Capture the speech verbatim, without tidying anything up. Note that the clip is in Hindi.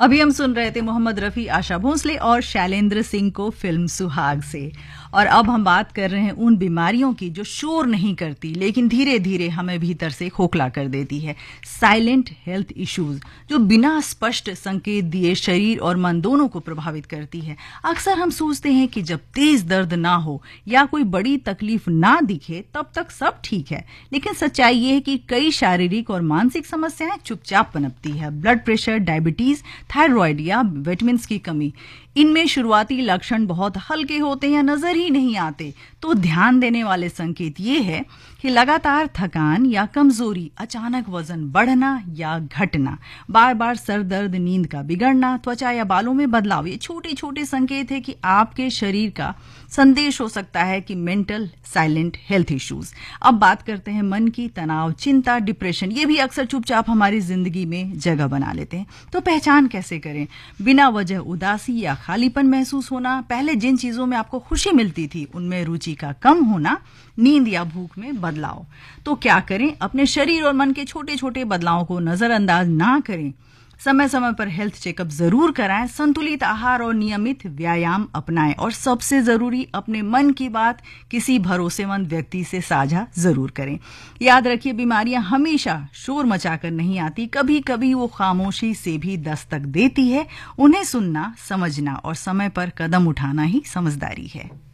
अभी हम सुन रहे थे मोहम्मद रफी, आशा भोसले और शैलेंद्र सिंह को फिल्म सुहाग से। और अब हम बात कर रहे हैं उन बीमारियों की जो शोर नहीं करती लेकिन धीरे धीरे हमें भीतर से खोखला कर देती है। साइलेंट हेल्थ इश्यूज जो बिना स्पष्ट संकेत दिए शरीर और मन दोनों को प्रभावित करती है। अक्सर हम सोचते हैं कि जब तेज दर्द ना हो या कोई बड़ी तकलीफ ना दिखे तब तक सब ठीक है, लेकिन सच्चाई ये है कि कई शारीरिक और मानसिक समस्याएं चुपचाप पनपती है। ब्लड प्रेशर, डायबिटीज, थायराइड या विटामिन की कमी, इनमें शुरुआती लक्षण बहुत हल्के होते हैं, नजर ही नहीं आते। तो ध्यान देने वाले संकेत ये है कि लगातार थकान या कमजोरी, अचानक वजन बढ़ना या घटना, बार बार सर दर्द, नींद का बिगड़ना, त्वचा या बालों में बदलाव, ये छोटे छोटे संकेत है कि आपके शरीर का संदेश हो सकता है कि मेंटल साइलेंट हेल्थ इश्यूज। अब बात करते हैं मन की। तनाव, चिंता, डिप्रेशन, ये भी अक्सर चुपचाप हमारी जिंदगी में जगह बना लेते हैं। तो पहचान कैसे करें? बिना वजह उदासी या खालीपन महसूस होना, पहले जिन चीजों में आपको खुशी मिलती थी उनमें रुचि का कम होना, नींद या भूख में बदलाव। तो क्या करें? अपने शरीर और मन के छोटे छोटे बदलावों को नजरअंदाज ना करें। समय समय पर हेल्थ चेकअप जरूर कराएं, संतुलित आहार और नियमित व्यायाम अपनाएं और सबसे जरूरी, अपने मन की बात किसी भरोसेमंद व्यक्ति से साझा जरूर करें। याद रखिए, बीमारियां हमेशा शोर मचाकर नहीं आती, कभी कभी वो खामोशी से भी दस्तक देती है। उन्हें सुनना, समझना और समय पर कदम उठाना ही समझदारी है।